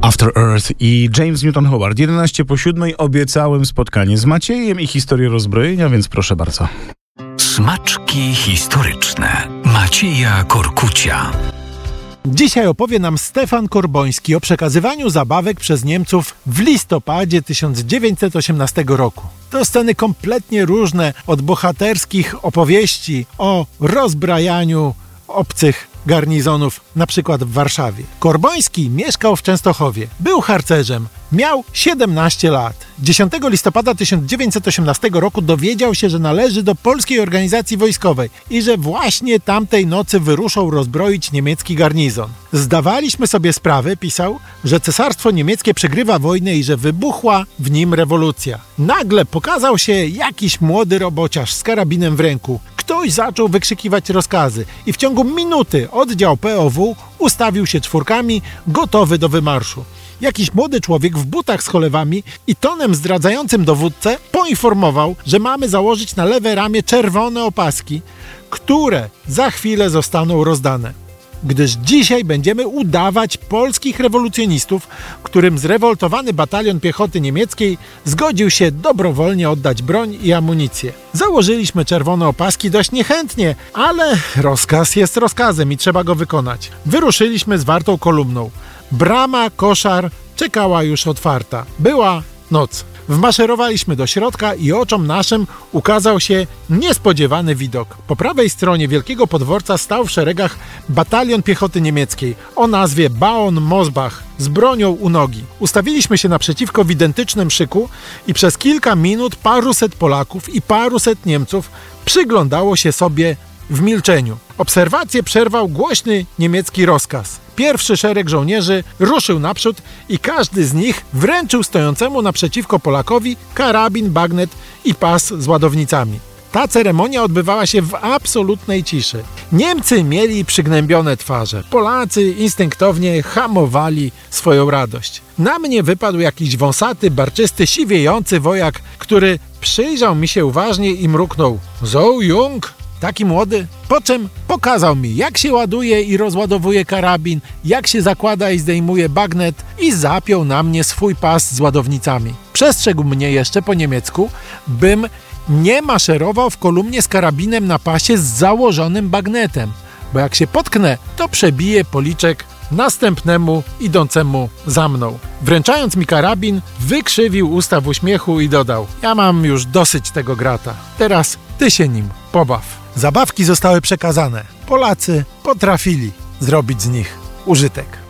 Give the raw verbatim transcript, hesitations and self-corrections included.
After Earth i James Newton Howard. jedenaście po siódmej obiecałem spotkanie z Maciejem i historię rozbrojenia, więc proszę bardzo. Smaczki historyczne Macieja Korkucia. Dzisiaj opowie nam Stefan Korboński o przekazywaniu zabawek przez Niemców w listopadzie tysiąc dziewięćset osiemnastego roku. To sceny kompletnie różne od bohaterskich opowieści o rozbrajaniu obcych garnizonów, na przykład w Warszawie. Korboński mieszkał w Częstochowie, był harcerzem, miał siedemnaście lat. dziesiątego listopada tysiąc dziewięćset osiemnastego roku dowiedział się, że należy do polskiej organizacji wojskowej i że właśnie tamtej nocy wyruszał rozbroić niemiecki garnizon. Zdawaliśmy sobie sprawę, pisał, że cesarstwo niemieckie przegrywa wojnę i że wybuchła w nim rewolucja. Nagle pokazał się jakiś młody robociarz z karabinem w ręku. Ktoś zaczął wykrzykiwać rozkazy i w ciągu minuty oddział P O W ustawił się czwórkami, gotowy do wymarszu. Jakiś młody człowiek w butach z cholewami i tonem zdradzającym dowódcę poinformował, że mamy założyć na lewe ramię czerwone opaski, które za chwilę zostaną rozdane. Gdyż dzisiaj będziemy udawać polskich rewolucjonistów, którym zrewoltowany batalion piechoty niemieckiej zgodził się dobrowolnie oddać broń i amunicję. Założyliśmy czerwone opaski dość niechętnie, ale rozkaz jest rozkazem i trzeba go wykonać. Wyruszyliśmy zwartą kolumną. Brama koszar czekała już otwarta. Była noc. Wmaszerowaliśmy do środka i oczom naszym ukazał się niespodziewany widok. Po prawej stronie wielkiego podworca stał w szeregach batalion piechoty niemieckiej o nazwie Baon Mosbach z bronią u nogi. Ustawiliśmy się naprzeciwko w identycznym szyku i przez kilka minut paruset Polaków i paruset Niemców przyglądało się sobie w milczeniu. Obserwację przerwał głośny niemiecki rozkaz. Pierwszy szereg żołnierzy ruszył naprzód i każdy z nich wręczył stojącemu naprzeciwko Polakowi karabin, bagnet i pas z ładownicami. Ta ceremonia odbywała się w absolutnej ciszy. Niemcy mieli przygnębione twarze. Polacy instynktownie hamowali swoją radość. Na mnie wypadł jakiś wąsaty, barczysty, siwiejący wojak, który przyjrzał mi się uważnie i mruknął: „So jung”. Taki młody, po czym pokazał mi, jak się ładuje i rozładowuje karabin, jak się zakłada i zdejmuje bagnet i zapiął na mnie swój pas z ładownicami. Przestrzegł mnie jeszcze po niemiecku, bym nie maszerował w kolumnie z karabinem na pasie z założonym bagnetem, bo jak się potknę, to przebiję policzek następnemu idącemu za mną. Wręczając mi karabin, wykrzywił usta w uśmiechu i dodał: „Ja mam już dosyć tego grata. Teraz ty się nim pobaw”. Zabawki zostały przekazane. Polacy potrafili zrobić z nich użytek.